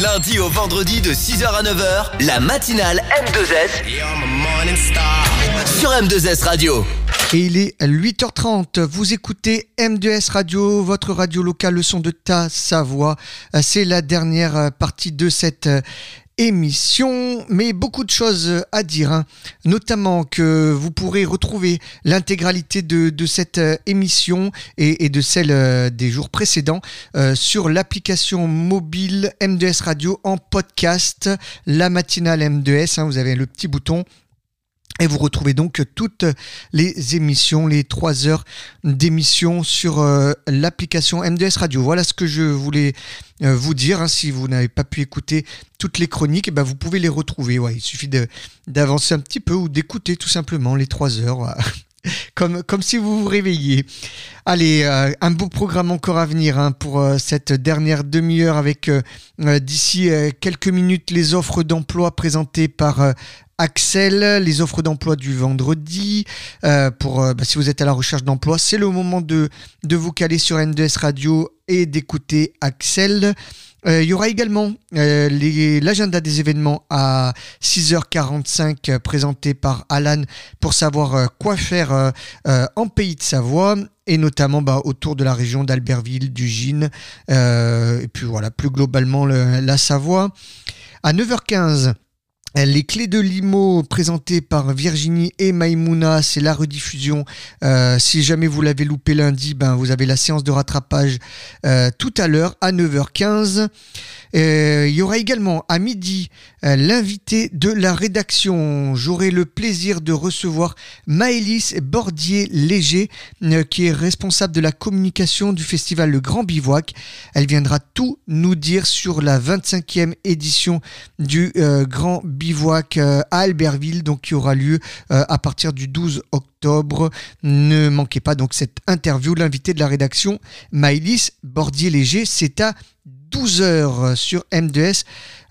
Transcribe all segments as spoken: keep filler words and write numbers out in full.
Du lundi au vendredi de six heures à neuf heures, la matinale M deux S sur M deux S Radio. Et il est huit heures trente, vous écoutez M deux S Radio, votre radio locale, le son de ta Savoie. C'est la dernière partie de cette émission, mais beaucoup de choses à dire, hein. Notamment que vous pourrez retrouver l'intégralité de, de cette émission et, et de celle euh, des jours précédents euh, sur l'application mobile M deux S Radio en podcast, la matinale M deux S, hein, vous avez le petit bouton. Et vous retrouvez donc toutes les émissions, les trois heures d'émission sur euh, l'application M deux S Radio. Voilà ce que je voulais euh, vous dire. Hein. Si vous n'avez pas pu écouter toutes les chroniques, eh ben vous pouvez les retrouver. Ouais, il suffit de, d'avancer un petit peu ou d'écouter tout simplement les trois heures. Ouais. Comme, comme si vous vous réveilliez. Allez, euh, un beau programme encore à venir, hein, pour euh, cette dernière demi-heure avec euh, euh, d'ici euh, quelques minutes les offres d'emploi présentées par euh, Axel, les offres d'emploi du vendredi. Euh, pour euh, bah, si vous êtes à la recherche d'emploi, c'est le moment de, de vous caler sur M deux S Radio et d'écouter Axel. Euh, il y aura également euh, les, l'agenda des événements à six heures quarante-cinq euh, présenté par Alan pour savoir euh, quoi faire euh, euh, en Pays de Savoie et notamment bah, autour de la région d'Albertville, du Gine euh, et puis voilà, plus globalement le, la Savoie. À neuf heures quinze, les clés de Limo présentées par Virginie et Maïmouna, c'est la rediffusion. Euh, si jamais vous l'avez loupé lundi, ben vous avez la séance de rattrapage euh, tout à l'heure à neuf heures quinze. Euh, il y aura également à midi euh, l'invité de la rédaction. J'aurai le plaisir de recevoir Maëlys Bordier-Léger, euh, qui est responsable de la communication du festival Le Grand Bivouac. Elle viendra tout nous dire sur la vingt-cinquième édition du euh, Grand Bivouac euh, à Albertville, donc qui aura lieu euh, à partir du douze octobre. Ne manquez pas donc cette interview. L'invité de la rédaction, Maëlys Bordier-Léger, c'est à douze heures sur M deux S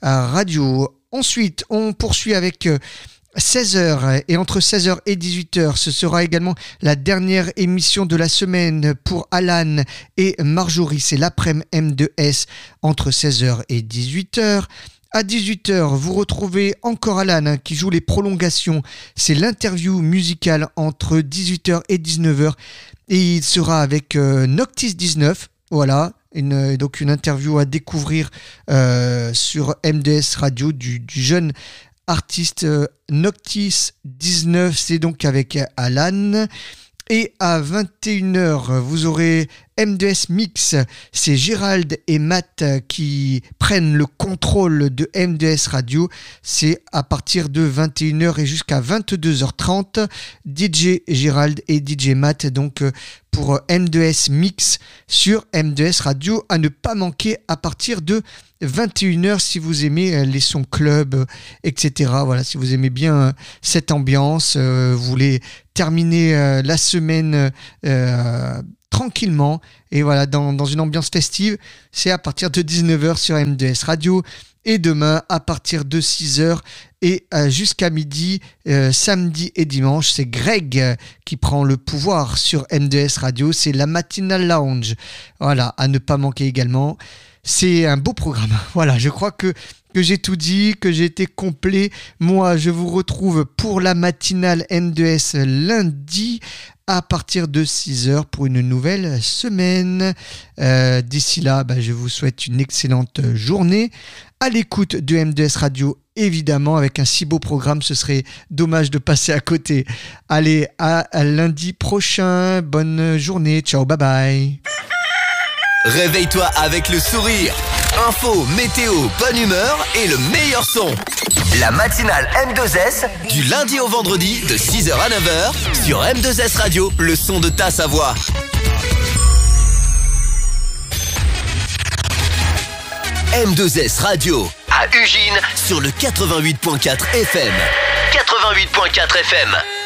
Radio. Ensuite, on poursuit avec seize heures et entre seize heures et dix-huit heures, ce sera également la dernière émission de la semaine pour Alan et Marjorie. C'est l'après-midi M deux S entre seize heures et dix-huit heures. À dix-huit heures, vous retrouvez encore Alan, hein, qui joue les prolongations. C'est l'interview musicale entre dix-huit heures et dix-neuf heures. Et il sera avec euh, Noctis dix-neuf. Voilà. Une, donc une interview à découvrir euh, sur M deux S Radio du, du jeune artiste euh, Noctis dix-neuf. C'est donc avec Alan. Et à vingt et une heures, vous aurez M deux S Mix. C'est Gérald et Matt qui prennent le contrôle de M deux S Radio. C'est à partir de vingt et une heures et jusqu'à vingt-deux heures trente. D J Gérald et D J Matt, donc pour M deux S Mix sur M deux S Radio, à ne pas manquer à partir de vingt et une heures si vous aimez les sons club, et cetera. Voilà, si vous aimez bien cette ambiance, euh, vous voulez terminer euh, la semaine euh, tranquillement et voilà, dans, dans une ambiance festive, c'est à partir de dix-neuf heures sur M deux S Radio. Et demain, à partir de six heures et euh, jusqu'à midi, euh, samedi et dimanche, c'est Greg euh, qui prend le pouvoir sur M deux S Radio. C'est la Matinal Lounge. Voilà, à ne pas manquer également. C'est un beau programme. Voilà, je crois que, que j'ai tout dit, que j'ai été complet. Moi, je vous retrouve pour la matinale M deux S lundi à partir de six heures pour une nouvelle semaine. Euh, d'ici là, bah, je vous souhaite une excellente journée. À l'écoute de M deux S Radio, évidemment, avec un si beau programme, ce serait dommage de passer à côté. Allez, à, à lundi prochain. Bonne journée. Ciao, bye bye. Réveille-toi avec le sourire. Info, météo, bonne humeur et le meilleur son. La matinale M deux S, du lundi au vendredi, de six heures à neuf heures, sur M deux S Radio, le son de ta Savoie. M deux S Radio, à Ugine, sur le quatre-vingt-huit point quatre F M. quatre-vingt-huit point quatre F M.